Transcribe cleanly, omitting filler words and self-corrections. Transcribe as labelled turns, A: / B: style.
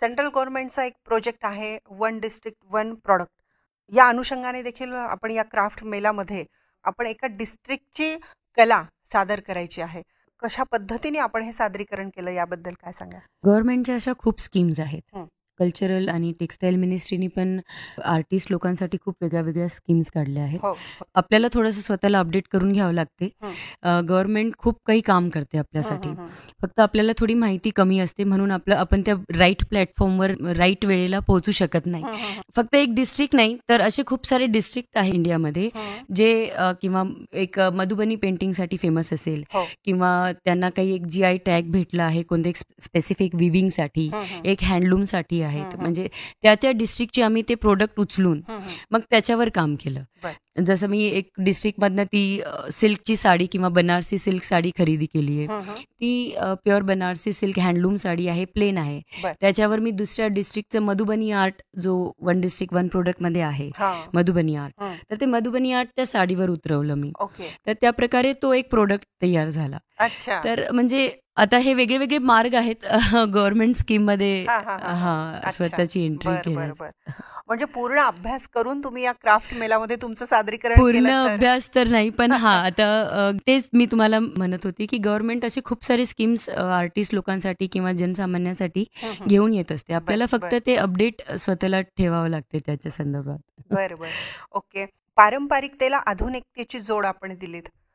A: Central गव्हर्नमेंटचा एक project आहे one district one product. या अनुषंगाने देखील आपण या क्राफ्ट मेलामध्ये आपण एका डिस्ट्रिक्टची कला सादर करायची आहे. कशा पद्धतीने आपण हे सादरीकरण केलं याबद्दल काय सांगा?
B: गव्हर्नमेंटच्या अशा खूप स्कीम्स आहेत.
A: हं.
B: कल्चरल आणि टेक्सटाईल मिनिस्ट्रीनी पण आर्टिस्ट लोकांसाठी खूप वेगळ्या स्कीम्स काढल्या आहेत.
A: हो हो.
B: आपल्याला थोडंसं स्वतःला अपडेट करून घ्यावं लागते.
A: हं.
B: गव्हर्नमेंट खूप काही काम करते आपल्यासाठी.
A: हं, हं, हं.
B: फक्त आपल्याला थोडी माहिती कमी असते, म्हणून आपण त्या राईट प्लॅटफॉर्मवर राईट वेळेला पोहोचू शकत नाही.
A: हं, हं, हं.
B: फक्त एक डिस्ट्रिक्ट नाही, तर असे खूप सारे डिस्ट्रिक्ट आहे इंडियामध्ये
A: हं.
B: जे किंवा एक मधुबनी पेंटिंगसाठी फेमस असेल,
A: हो.
B: किंवा त्यांना काही एक GI टॅग भेटला आहे कोणते एक स्पेसिफिक विविंगसाठी,
A: हं, हं.
B: एक हँडलूमसाठी आहेत.
A: हं, हं.
B: म्हणजे त्या डिस्ट्रिक्टचे आम्ही ते प्रोडक्ट उचलून
A: हं, हं.
B: मग त्याच्यावर काम केलं. जसं मी एक डिस्ट्रिक्टमधनं ती सिल्कची साडी किंवा बनारसी सिल्क साडी खरेदी केली आहे.
A: हं, हं.
B: ती pure Banarasi silk handloom sari आहे, प्लेन आहे.
A: बरं.
B: त्याच्यावर मी दुसऱ्या डिस्ट्रिक्टचं मधुबनी आर्ट, जो वन डिस्ट्रिक्ट वन प्रोडक्टमध्ये आहे,
A: हां.
B: मधुबनी आर्ट,
A: हं.
B: तर ते मधुबनी आर्ट त्या साडीवर उतरवलं मी.
A: ओके.
B: तर त्या प्रकारे तो एक प्रोडक्ट तयार झाला.
A: अच्छा.
B: तर म्हणजे आता हे वेगळे मार्ग आहेत गव्हर्नमेंट स्कीममध्ये
A: हां, हां, हां, हां. अच्छा.
B: स्वतःची एंट्री
A: बरं, बरं,
B: केल्याचं.
A: बरं. म्हणजे पूर्ण अभ्यास करून तुम्ही या क्राफ्ट मेलामध्ये तुमचं सादरीकरण
B: पूर्ण
A: केलं तर?
B: अभ्यास तर नाही, पण आता तेच मी तुम्हाला म्हणत होती, की गव्हर्नमेंट असे खूप सारे स्कीम्स आर्टिस्ट लोकांसाठी किंवा जनसामान्यासाठी
A: हं, हं.
B: घेऊन येत असते. आपल्याला
A: बरं,
B: फक्त ते अपडेट स्वतःला ठेवावं लागते त्याच्या संदर्भात.
A: बरं, बरं. ओके. पारंपरिकतेला आधुनिकतेची जोड आपण दिलीत.